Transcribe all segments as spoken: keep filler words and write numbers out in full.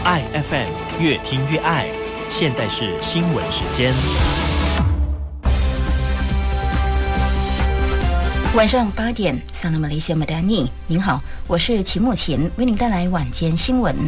爱 F M， 越听越爱。现在是新闻时间。 晚上八点，萨拉马雷西亚马达尼，您好，我是齐木琴，为您带来晚间新闻。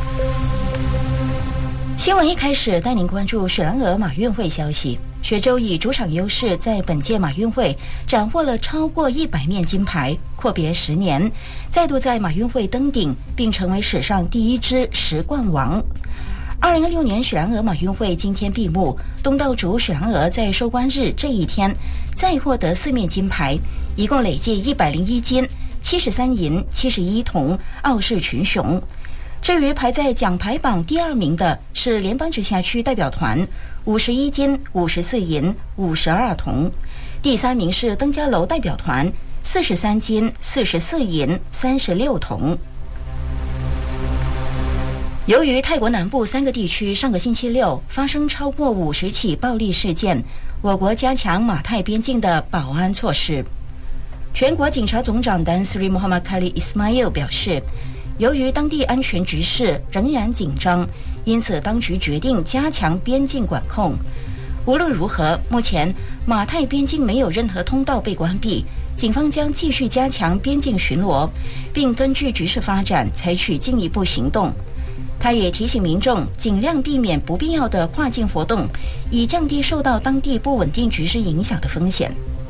新闻一开始带您关注雪兰莪马运会消息。雪州以主场优势，在本届马运会斩获了超过一百面金牌，阔别十年，再度在马运会登顶，并成为史上第一支十冠王。二零二六年雪兰莪马运会今天闭幕，东道主雪兰莪在收官日这一天再获得四面金牌，一共累计一百零一金，七十三银，七十一铜，傲视群雄。至于排在奖牌榜第二名的是联邦直辖区代表团，五十一金，五十四银，五十二铜；第三名是登嘉楼代表团，四十三金，四十四银，三十六铜。由于泰国南部三个地区上个星期六发生超过五十起暴力事件，我国加强马泰边境的保安措施。全国警察总长丹斯里穆罕默卡里伊斯马伊尔表示，由于当地安全局势仍然紧张，因此当局决定加强边境管控。无论如何，目前马泰边境没有任何通道被关闭，警方将继续加强边境巡逻，并根据局势发展采取进一步行动。他也提醒民众尽量避免不必要的跨境活动，以降低受到当地不稳定局势影响的风险。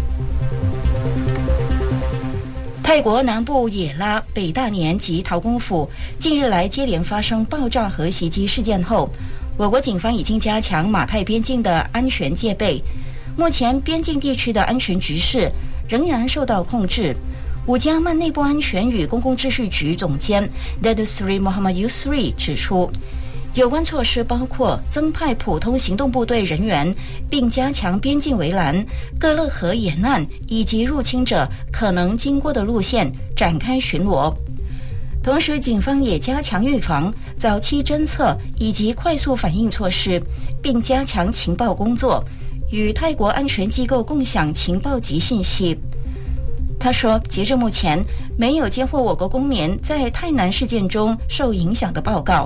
泰国南部野拉、北大年及陶公府近日来接连发生爆炸和袭击事件后，我国警方已经加强马泰边境的安全戒备。目前边境地区的安全局势仍然受到控制。五加曼内部安全与公共秩序局总监 Datuk Seri Muhammad Yusri 指出，有关措施包括增派普通行动部队人员，并加强边境围栏、各勒河沿岸以及入侵者可能经过的路线展开巡逻。同时，警方也加强预防、早期侦测以及快速反应措施，并加强情报工作，与泰国安全机构共享情报及信息。他说，截至目前，没有接获我国公民在泰南事件中受影响的报告。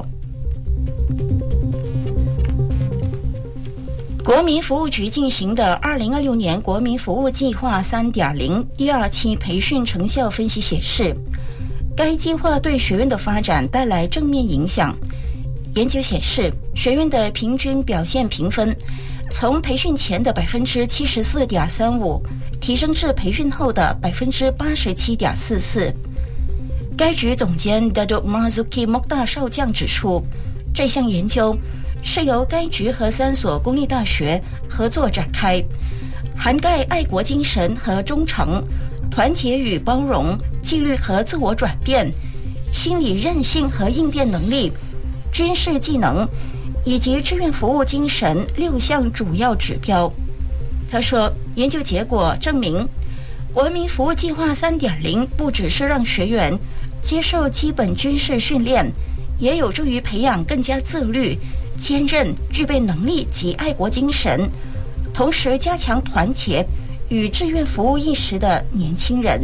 国民服务局进行的二零二六年国民服务计划 三点零 第二期培训成效分析显示，该计划对学院的发展带来正面影响。研究显示，学院的平均表现评分从培训前的 百分之七十四点三五 提升至培训后的 百分之八十七点四四。该局总监 Datuk Marzuki Mokhtar 少将指出，这项研究是由该局和三所公立大学合作展开，涵盖爱国精神和忠诚、团结与包容、纪律和自我转变、心理韧性和应变能力、军事技能以及志愿服务精神六项主要指标。他说，研究结果证明，国民服务计划 三点零 不只是让学员接受基本军事训练，也有助于培养更加自律、坚韧、具备能力及爱国精神，同时加强团结与志愿服务意识的年轻人。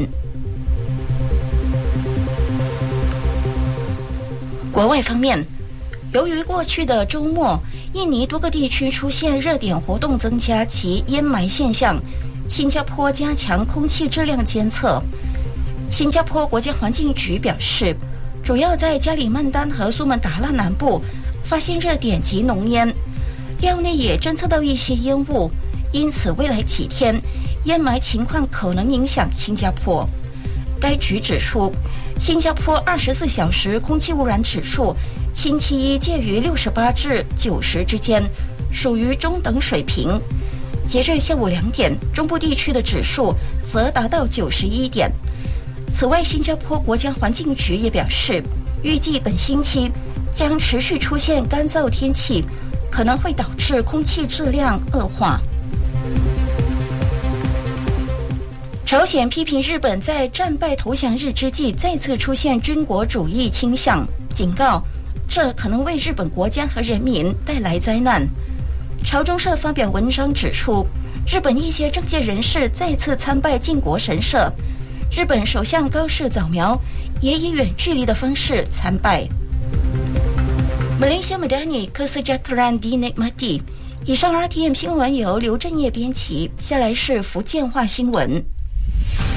国外方面，由于过去的周末，印尼多个地区出现热点活动增加及烟霾现象，新加坡加强空气质量监测。新加坡国家环境局表示，主要在加里曼丹和苏门答腊南部发现热点及浓烟，料内也侦测到一些烟雾，因此未来几天烟霾情况可能影响新加坡。该局指出，新加坡二十四小时空气污染指数星期一介于六十八至九十之间，属于中等水平。截至下午两点，中部地区的指数则达到九十一点。此外，新加坡国家环境局也表示，预计本星期将持续出现干燥天气，可能会导致空气质量恶化。朝鲜批评日本在战败投降日之际再次出现军国主义倾向，警告这可能为日本国家和人民带来灾难。朝中社发表文章指出，日本一些政界人士再次参拜靖国神社，日本首相高市早苗也以远距离的方式参拜。 Malaysia Madani Kesejahteraan Dinikmati。以上 R T M 新闻由刘正业编辑，下来是福建话新闻。